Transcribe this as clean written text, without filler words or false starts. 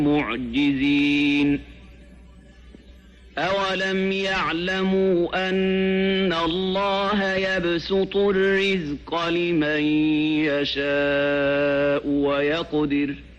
معجزين أولم يعلموا أن الله يبسط الرزق لمن يشاء ويقدر